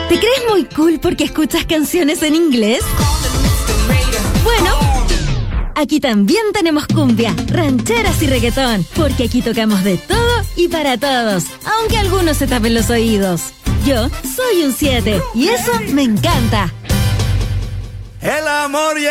¿Te crees muy cool porque escuchas canciones en inglés? Bueno, aquí también tenemos cumbia, rancheras y reggaetón, porque aquí tocamos de todo y para todos, aunque algunos se tapen los oídos. Yo soy un 7 y eso me encanta. El amor